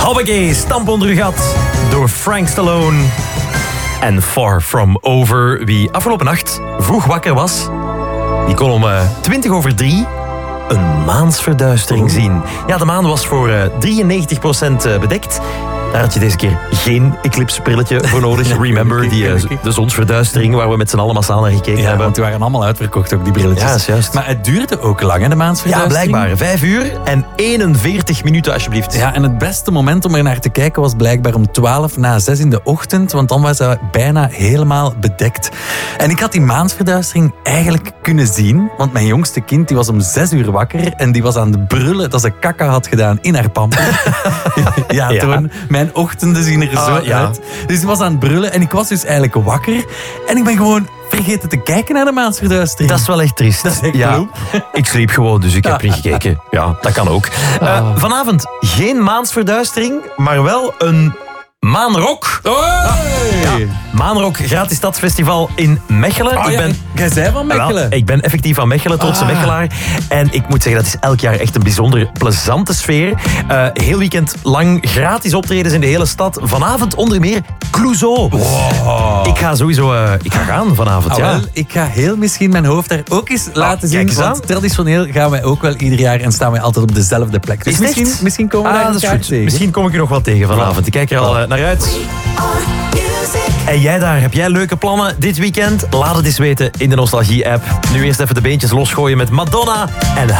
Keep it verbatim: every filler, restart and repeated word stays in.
Hobbegay, Stamp onder uw gat door Frank Stallone. En Far From Over. Wie afgelopen nacht vroeg wakker was, die kon om uh, twintig over drie een maansverduistering zien. Ja, de maan was voor uh, drieënnegentig procent bedekt. Daar had je deze keer geen eclipseprilletje voor nodig. Remember, die, uh, de zonsverduistering waar we met z'n allen massaal naar gekeken ja, hebben. want die waren allemaal uitverkocht, ook die brilletjes. Ja, dat is juist. Maar het duurde ook lang, hè, de maansverduistering? Ja, blijkbaar. Vijf uur en eenenveertig minuten, alsjeblieft. Ja, en het beste moment om er naar te kijken was blijkbaar om twaalf na zes in de ochtend, want dan was hij bijna helemaal bedekt. En ik had die maansverduistering eigenlijk kunnen zien, want mijn jongste kind die was om zes uur wakker en die was aan het brullen dat ze kakka had gedaan in haar pamper. ja, Ja. Toon, mijn ochtenden zien er zo Ah, ja. uit. Dus die was aan het brullen en ik was dus eigenlijk wakker en ik ben gewoon vergeten te kijken naar de maansverduistering. Dat is wel echt triest. Dat is echt ja. beroep. Ik sliep gewoon, dus ik heb niet gekeken. Ja, dat kan ook. Uh, vanavond geen maansverduistering, maar wel een maanrok. Hey! Maanrok, gratis stadsfestival in Mechelen. Oh, ik ja, ben... jij zei van Mechelen. Wel, ik ben effectief van Mechelen, trotse Ah. Mechelaar. En ik moet zeggen, dat is elk jaar echt een bijzonder plezante sfeer. Uh, heel weekend lang gratis optredens in de hele stad. Vanavond onder meer Clouseau. Wow. Ik ga sowieso uh, ik ga gaan vanavond. Ah, ja. wel, ik ga heel misschien mijn hoofd daar ook eens laten kijk zien. eens Want aan. traditioneel gaan wij ook wel ieder jaar en staan wij altijd op dezelfde plek. Dus Is het misschien, echt? misschien komen we Ah, daar dat is elkaar goed. tegen. Misschien kom ik er nog wel tegen vanavond. Ik kijk er al uh, naar uit. En jij daar, heb jij leuke plannen dit weekend? Laat het eens weten in de Nostalgie-app. Nu eerst even de beentjes losgooien met Madonna en